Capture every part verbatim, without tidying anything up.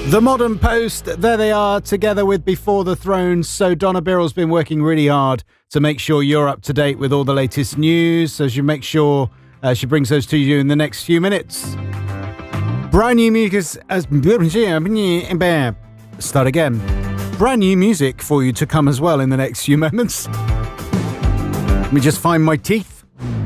The Modern Post, there they are, together with Before the Throne. So Donna Birrell's been working really hard to make sure you're up to date with all the latest news, so she makes sure uh, she brings those to you in the next few minutes. Brand new music as start again. Brand new music for you to come as well in the next few moments. Let me just find my teeth.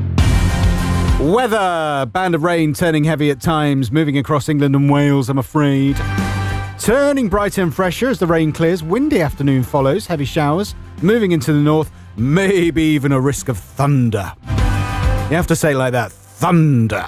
Weather, band of rain turning heavy at times, moving across England and Wales, I'm afraid. Turning brighter and fresher as the rain clears. Windy afternoon follows, heavy showers. Moving into the north, maybe even a risk of thunder. You have to say it like that, thunder.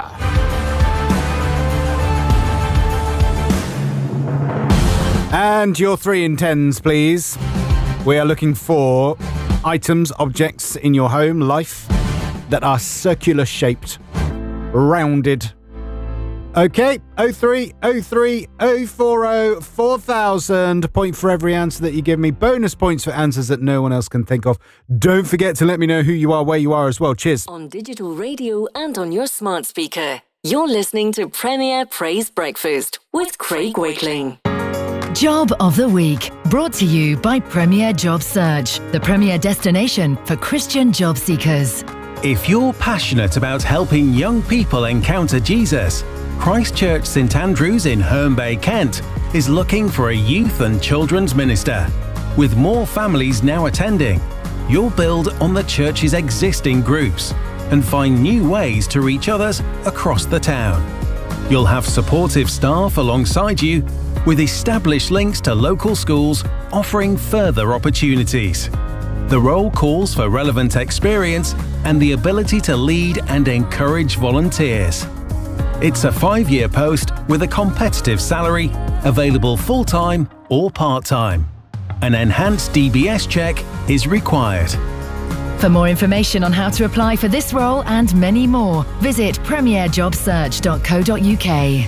And your three in tens, please. We are looking for items, objects in your home, life, that are circular shaped, rounded. Okay, oh three oh three oh four oh four thousand. Point for every answer that you give me. Bonus points for answers that no one else can think of. Don't forget to let me know who you are, where you are as well. Cheers. On digital radio and on your smart speaker, you're listening to Premier Praise Breakfast with Craig Wakeling. Job of the Week, brought to you by Premier Job Search, the premier destination for Christian job seekers. If you're passionate about helping young people encounter Jesus, Christchurch St Andrews in Herne Bay, Kent is looking for a youth and children's minister. With more families now attending, you'll build on the church's existing groups and find new ways to reach others across the town. You'll have supportive staff alongside you with established links to local schools offering further opportunities. The role calls for relevant experience and the ability to lead and encourage volunteers. It's a five-year post with a competitive salary, available full-time or part-time. An enhanced D B S check is required. For more information on how to apply for this role and many more, visit premier job search dot co dot uk.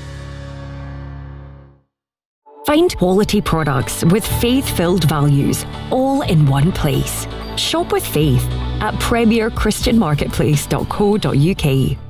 Find quality products with faith-filled values, all in one place. Shop with faith at premier christian marketplace dot co dot uk.